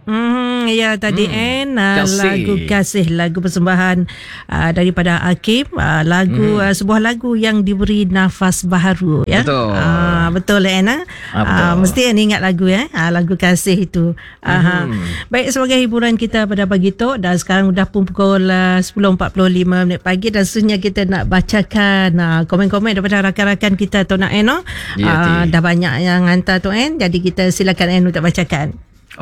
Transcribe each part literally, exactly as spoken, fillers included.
Hmm, ya tadi Hmm, En uh, Kasih. lagu Kasih, lagu persembahan uh, daripada Hakim, uh, lagu Hmm. uh, sebuah lagu yang diberi nafas baharu ya. Betul. Uh, betul En ah. Ah, betul. Uh, mesti En ingat lagu ya. Uh, lagu Kasih itu. Uh, Hmm. Baik, sebagai hiburan kita pada pagi tu, dan sekarang dah pun pukul uh, sepuluh empat puluh lima minit pagi, dan seterusnya kita nak bacakan uh, komen-komen daripada rakan-rakan kita tu nak En. No? Ya, Uh, Ti. dah banyak yang hantar tu En. Jadi kita silakan En untuk bacakan.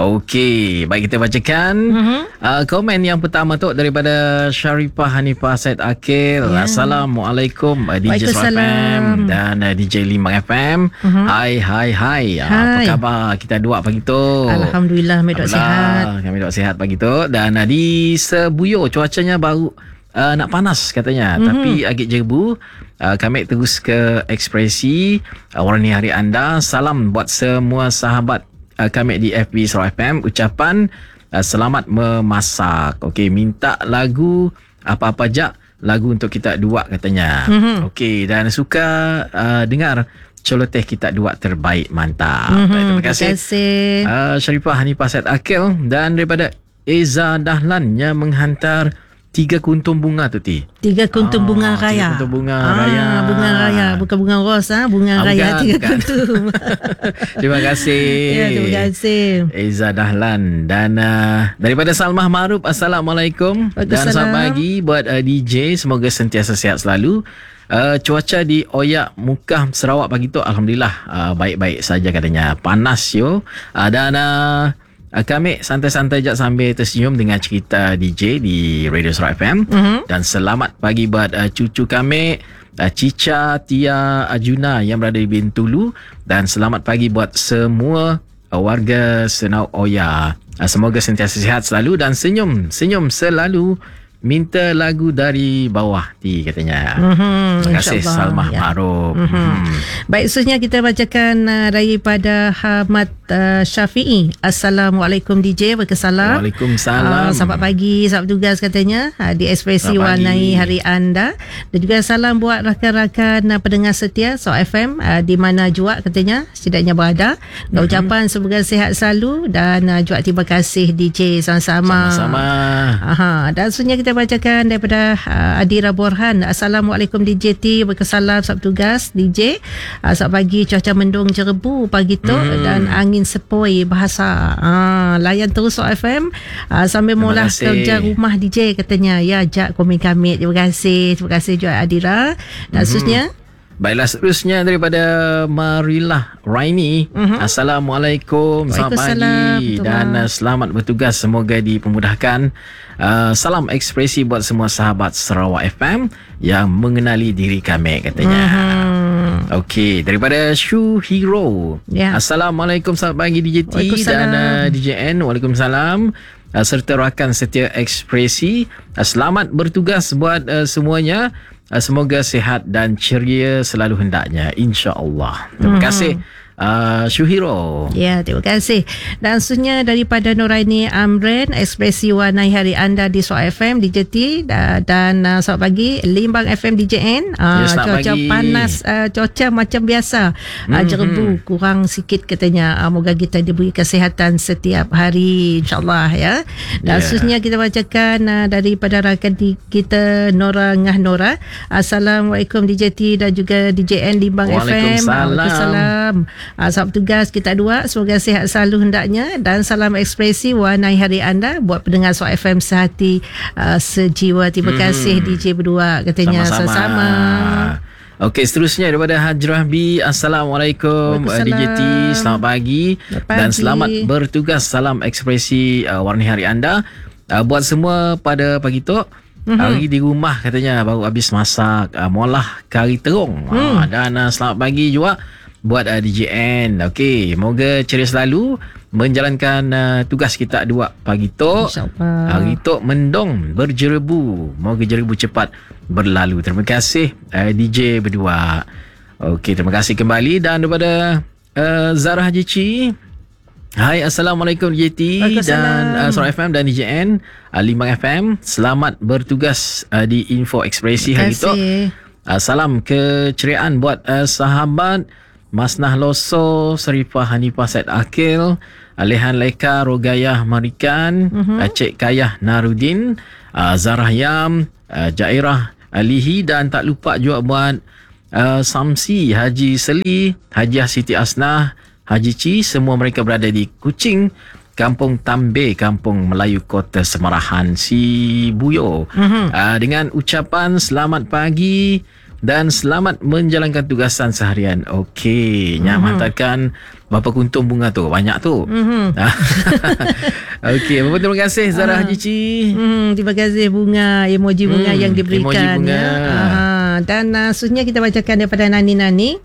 Okey, baik kita bacakan Mhm. uh, komen yang pertama tu daripada Sharifah Hanifah Said Akil. Ya. Assalamualaikum uh, D J Surah F M dan uh, D J Limbang F M. Mhm. Hai hai hai. Uh, apa Hai. khabar? Kita dua pagi tu. Alhamdulillah, kami dok sihat. Kami dok sihat pagi tu, dan uh, di Sebuyo cuacanya baru uh, nak panas katanya, Mhm. tapi agak jebu. Uh, kami terus ke ekspresi uh, warna hari anda. Salam buat semua sahabat Uh, kami di F B Surah F M. Ucapan uh, selamat memasak. Okey, minta lagu apa-apa jak, lagu untuk kita dua katanya. Mhm. Okey, dan suka uh, dengar celoteh kita dua terbaik. Mantap. Mhm. Baik, terima kasih. Terima kasih. Uh, Sharifah Hanifah Said Akil, dan daripada Eza Dahlan yang menghantar tiga kuntum bunga tu Ti. Tiga kuntum Ah, bunga tiga raya. kuntum bunga ah, raya. Bunga raya, bukan bunga ros ah, bunga Ah, raya bukan, tiga bukan. kuntum. Terima kasih. Ya, terima kasih. Eza Dahlan, dan uh, daripada Salmah Maruf, Assalamualaikum. Dan Waalaikumsalam. selamat pagi buat uh, D J, semoga sentiasa sihat selalu. Uh, cuaca di Oyak Mukah Sarawak pagi tu alhamdulillah uh, baik-baik saja katanya. Panas yo. Uh, dan uh, Uh, kami santai-santai je sambil tersenyum dengan cerita D J di Radio Surah F M. Mhm. Dan selamat pagi buat uh, cucu kami, uh, Cica Tia Ajuna yang berada di Bintulu. Dan selamat pagi buat semua uh, warga Senau Oya. Uh, semoga sentiasa sihat selalu dan senyum senyum selalu. Minta lagu dari bawah Ti katanya. Mhm, Terima kasih insyaAllah. Salmah Ya. Maruf. Mhm. Hmm. Baik, seterusnya kita bacakan uh, daripada Hamad uh, Syafi'i. Assalamualaikum D J, berkesalam. Waalaikumsalam. Uh, selamat pagi, selamat tugas katanya uh, di ekspresi Selamat warnai pagi. hari anda. Dan juga salam buat rakan-rakan uh, pendengar setia So F M uh, di mana jua katanya setidaknya berada. Dan ucapan semoga sihat selalu, dan uh, juga terima kasih D J sama-sama. Sama-sama. Aha, dan seterusnya kita bacakan daripada uh, Adira Borhan. Assalamualaikum D J T, berkesalam selamat tugas D J. Uh, selamat pagi, cuaca mendung jerebu pagi tu Hmm. dan angin sepoi bahasa. Uh, layan terus So F M uh, sambil Terima mula kasih. kerja rumah D J katanya. Ya, jak komik kami. Terima kasih. Terima kasih juga Adira. Dan Mhm. seterusnya Baiklah, seterusnya daripada Marilah Raini. Mhm. Assalamualaikum. Selamat Waalaikumsalam. pagi Betul, dan Mak. uh, selamat bertugas, semoga dipermudahkan. Uh, salam ekspresi buat semua sahabat Sarawak F M yang mengenali diri kami katanya. Mhm. Okey, daripada Shu Hero. Ya. Assalamualaikum, selamat pagi D J T Waalaikumsalam. dan uh, D J N. Waalaikumsalam. Uh, serta rakan setia ekspresi. Uh, selamat bertugas buat uh, semuanya. Uh, semoga sihat dan ceria selalu hendaknya, insya-Allah. Terima Mhm. kasih uh, Syuhiro. Ya, terima kasih. Dan seterusnya daripada Nuraini Amren, ekspresi warnai hari anda di So F M D J T, dan, dan uh, selamat pagi Limbang F M D J N. Uh, Ya, selamat cuaca pagi. panas, uh, cuaca macam biasa. Uh, Mhm. jerebu kurang sikit katanya. Uh, moga kita diberi kesihatan setiap hari, insyaAllah ya. Dan Ya. seterusnya kita bacakan uh, daripada rakan di- kita Nora Ngah Nora. Assalamualaikum D J T dan juga D J N Limbang F M. Waalaikumsalam. Waalaikumsalam. Uh, selamat tugas kita dua, semoga sihat selalu hendaknya, dan salam ekspresi warnai hari anda buat pendengar So F M sehati uh, sejiwa. Terima Hmm. kasih D J berdua katanya. Sama-sama. Okey, seterusnya daripada Hajrah B. Assalamualaikum uh, D J T, selamat pagi, Selamat dan pagi. selamat bertugas. Salam ekspresi uh, warna hari anda uh, buat semua pada pagi tu. Mhm. Hari di rumah katanya, baru habis masak uh, molah kari terung. Hmm. Uh, dan uh, selamat pagi juga buat uh, D J N. Okey, moga ceria selalu menjalankan uh, tugas kita dua pagi tu. InsyaAllah. Hari tu mendung berjerebu. Moga jerebu cepat berlalu. Terima kasih uh, D J berdua. Okey, terima kasih kembali. Dan daripada uh, Zara Haji Ci. Hai, Assalamualaikum D J T dan uh, Surah F M dan D J N, uh, Limbang F M. Selamat bertugas uh, di Info Ekspresi hari tu. Uh, salam keceriaan buat uh, sahabat Masnah Loso, Sharifah Hanifah Said Akil, Lehan Leka Rogayah Marikan, uh-huh. Cik Kayah Narudin, uh, Zarah Yam, uh, Jairah Alihi, dan tak lupa juga buat uh, Samsi, Haji Seli, Hajiah Siti Asnah, Haji Ci, semua mereka berada di Kuching, Kampung Tambe, Kampung Melayu, Kota Semarahan, Sibuyo. Uh-huh. Uh, dengan ucapan selamat pagi dan selamat menjalankan tugasan seharian. Okey, Nyak uh-huh. hantarkan berapa kuntung bunga tu? Banyak tu. Uh-huh. Okey, berapa terima kasih Zarah uh, Haji Ci. Hmm, terima kasih bunga, emoji bunga hmm, yang diberikan. Emoji bunga. Ya. Uh, dan uh, seterusnya kita bacakan daripada Nani-Nani.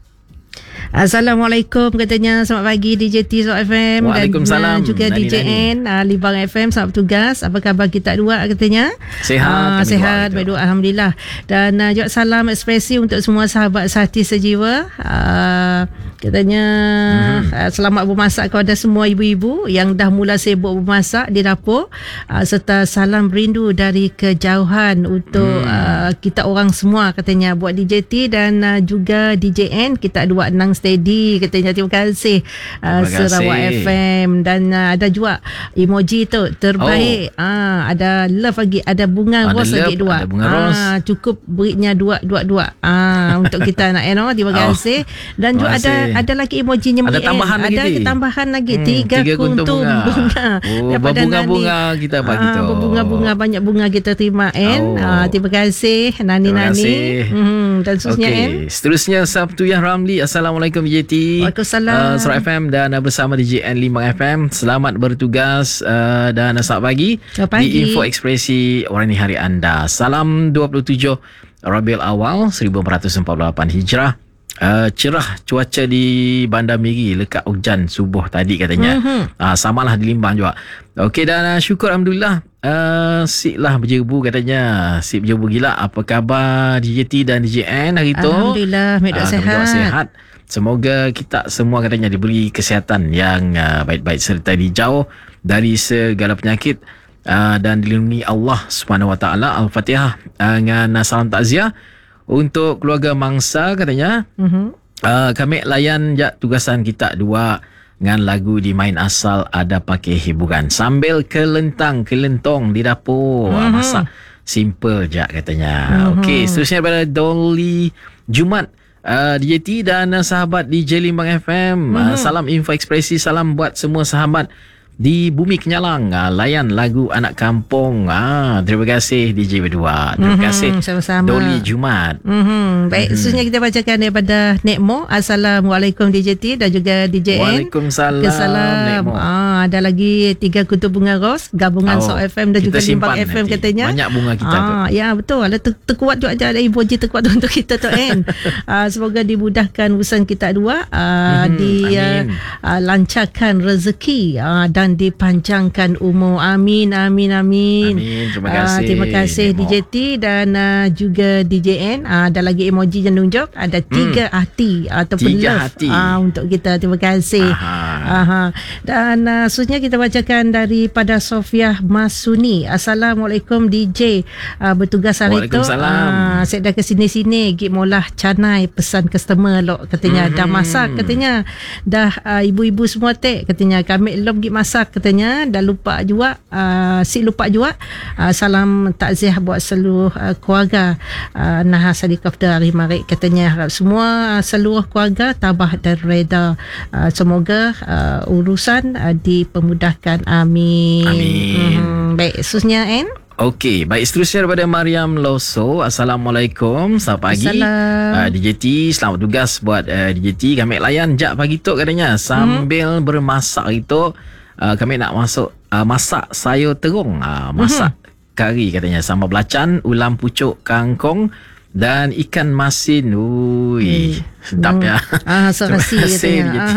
Assalamualaikum, katanya selamat pagi D J T Zot F M dan uh, juga Nani, D J N uh, Libang F M, selamat bertugas. Apa khabar kita dua, katanya? Sehat, uh, Sehat, baik, Alhamdulillah. Dan uh, juga salam ekspresi untuk semua sahabat sehati sejiwa. uh, Katanya hmm. uh, selamat bermasak kepada semua ibu-ibu yang dah mula sibuk bermasak di dapur, uh, serta salam rindu dari kejauhan untuk hmm. uh, kita orang semua, katanya, buat D J T dan uh, juga D J N. Kita dua nang steady, katanya. Terima kasih, uh, terima Sarawak kasih. F M. Dan uh, ada juga emoji tu terbaik. Oh. uh, Ada love lagi, ada bunga ada ros lagi dua. Ada bunga uh, ros. Cukup berinya dua dua dua uh, untuk kita nak, you know. Terima kasih. Oh. Dan juga ada ada lagi emojinya, ada tambahan lagi, ada tambahan lagi hmm, tiga, tiga kuntung bunga, bunga. Oh, berbunga-bunga kita bagi tu. Ah, berbunga-bunga, banyak bunga kita terima, N. Oh. Ah, terima kasih Nani-Nani. Hmm, dan seterusnya, okay. N. Seterusnya Sabtu Yang Ramli. Assalamualaikum D J T. Waalaikumsalam. Uh, Surat F M dan uh, bersama D J N Limbang F M. Selamat bertugas uh, dan uh, selamat pagi, selamat pagi di Info Ekspresi Warni Hari Anda. Salam dua puluh tujuh Rabiul Awal seribu empat ratus empat puluh lapan Hijrah. Uh, cerah cuaca di Bandar Miri, lekat hujan subuh tadi, katanya. Uh-huh. Uh, samalah di Limbang juga. Okey, dan uh, syukur Alhamdulillah. Uh, sip lah berjebu, katanya. Sip berjebu gila. Apa khabar D J T dan D J N hari tu? Alhamdulillah, medok uh, sehat. sehat. Semoga kita semua, katanya, diberi kesihatan yang uh, baik-baik serta dijauh dari segala penyakit uh, dan dilindungi Allah Subhanahu Wa Taala. Al-Fatihah uh, dengan uh, salam takziah untuk keluarga mangsa, katanya. Uh-huh. Uh, kami layan je tugasan kita dua dengan lagu dimain asal ada pakai hiburan sambil kelentang kelentong di dapur. Uh-huh. Masak simple je, katanya. Uh-huh. Okey, seterusnya daripada Dolly Jumat, uh, D J T dan uh, sahabat D J Limbang F M. Uh-huh. Uh, salam Info Ekspresi, salam buat semua sahabat di Bumi Kenyalang. Ah, layan lagu Anak Kampung. Ah, terima kasih D J berdua. Terima mm-hmm, kasih sama-sama. Doli Jumat. Mm-hmm. Baik, mm-hmm. seterusnya kita bacakan daripada Nekmo. Assalamualaikum D J T dan juga D J N. Waalaikumsalam. Waalaikumsalam. Ah, ada lagi tiga kutub bunga ros gabungan oh, So F M dan juga Limbang F M, nanti. Katanya. Banyak bunga kita ah, tu. Ya, betul. Ada ter- terkuat juga, ada emoji terkuat untuk kita tu, kan. ah, semoga dimudahkan urusan kita dua. Ah, mm-hmm, di uh, uh, lancarkan rezeki ah, dan dipanjangkan umur. Amin, amin, amin. Amin. Terima kasih. Uh, terima kasih Nemo. D J T dan uh, juga D J N. Uh, ada lagi emoji yang nunjuk. Ada tiga hmm. hati ataupun tiga love hati. Uh, untuk kita. Terima kasih. Aha. Aha. Dan uh, seterusnya kita bacakan daripada Sofia Masuni. Assalamualaikum D J. Uh, bertugas hari tu. Uh, saya dah ke sini-sini. Gip molah canai pesan customer lo, katanya. Mm-hmm. Dah masak, katanya. Dah uh, ibu-ibu semua tek, katanya. Kami lom gip masak, katanya. Dah lupa juga, uh, si lupa juga. Uh, salam takziah buat seluruh uh, keluarga uh, Nahas Adikaf dari Marik, katanya. Harap semua uh, seluruh keluarga tabah dan reda. Uh, semoga uh, urusan uh, dipermudahkan. Amin. Amin. Hmm, baik, seterusnya N. Okey, baik, seterusnya daripada Mariam Loso. Assalamualaikum, selamat pagi. Uh, D J T, selamat tugas buat uh, D J T. Kami layan jak pagi tu, katanya. Sambil hmm. bermasak itu. Uh, kami nak masuk uh, masak sayur terung, uh, masak uh-huh. kari, katanya, sambal belacan, ulam pucuk kangkung dan ikan masin. Ui, hmm. sedap hmm. ya. Ah, terima kasih,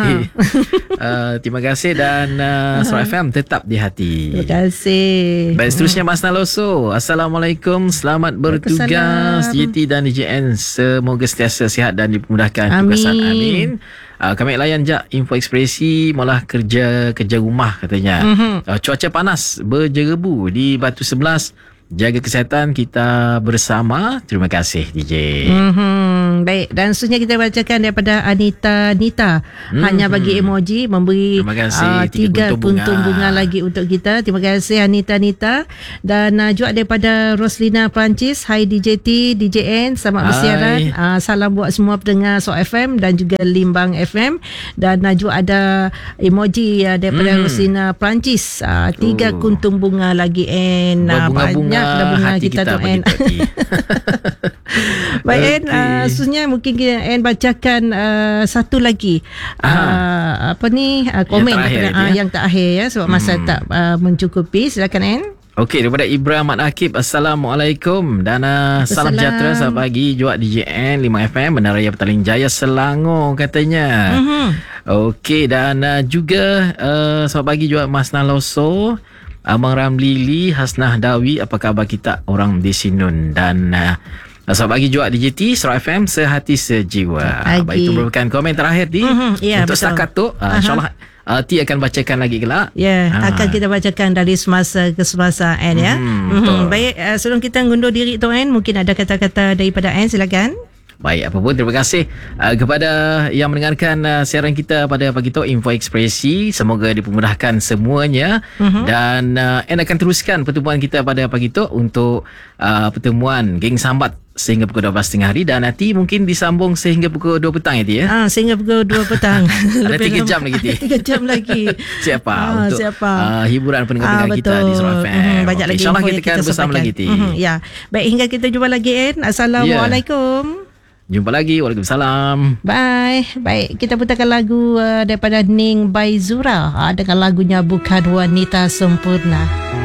uh, terima kasih dan uh, Surat F M tetap di hati. Terima kasih. Baik, seterusnya Mas Naloso. Assalamualaikum, selamat bertugas D J T dan D J N. Semoga sentiasa sihat dan dimudahkan tugasan. Amin. Uh, kami layan jak Info Ekspresi malah kerja kerja rumah, katanya. Mm-hmm. Uh, cuaca panas berjerebu di Batu Sebelas jaga kesihatan kita bersama. Terima kasih D J. Mm-hmm. Baik, dan seterusnya kita bacakan daripada Anita Nita. Mm-hmm. Hanya bagi emoji, memberi Terima kasih, uh, tiga puntung puntung bunga. bunga lagi untuk kita. Terima kasih Anita Nita. Dan uh, juga daripada Roslina Perancis. Hai D J T, D J N, selamat bersiaran. Uh, salam buat semua pendengar S O F M dan juga Limbang F M. Dan uh, juga ada emoji uh, daripada mm. Roslina Perancis. Uh, tiga oh. kuntung bunga lagi N. Uh, bunga-bunga banyak bunga hati kita, kita tu N. Baik N, okay. uh, seterusnya mungkin kita N bacakan uh, satu lagi uh, apa ni uh, komen yang terakhir, daripada, uh, ya? yang terakhir ya sebab masa hmm. tak uh, mencukupi. Silakan N. Okey, daripada Ibrahim Mat Akib. Assalamualaikum dan uh, salam sejahtera. Selamat pagi Juak D J N lima F M Bandaraya Petaling Jaya Selangor katanya. Mm-hmm. Okey, dan uh, juga uh, selamat pagi Juak Mas Naloso, Abang Ramlili, Hasnah Dawi, apa khabar kita orang di Sinun. Dan uh, selamat pagi juga D J T, Surah F M, sehati sejiwa. Pagi. Baik, itu merupakan komen terakhir di uh-huh, yeah, untuk setakat tu. Uh, InsyaAllah uh, T akan bacakan lagi kelak. Ya, yeah, uh. akan kita bacakan dari semasa ke semasa N ya. Hmm, mm-hmm. Baik, uh, sebelum kita ngundur diri tu N, mungkin ada kata-kata daripada N, silakan. Baik, apa pun terima kasih uh, kepada yang mendengarkan uh, siaran kita pada pagi tu, Info Ekspresi. Semoga dipermudahkan semuanya. Uh-huh. Dan uh, N akan teruskan pertemuan kita pada pagi tu untuk uh, pertemuan Geng Sambat sehingga pukul dua belas tiga puluh hari, dan nanti mungkin disambung sehingga pukul dua petang ya. Ah, sehingga pukul dua petang. Ada tiga jam lagi. tiga jam lagi. Siapa ah, untuk siapa? Uh, hiburan pendengar-pendengar ah, kita di Surah F M. Mm-hmm, banyak okay, lagi InsyaAllah kita akan bersama sampaikan. lagi Ti. Mm-hmm, ya. Baik, hingga kita jumpa lagi N. Assalamualaikum. Yeah. Jumpa lagi. Waalaikumsalam. Bye. Baik, kita putarkan lagu uh, daripada Ning by Zura uh, dengan lagunya Bukan Wanita Sempurna.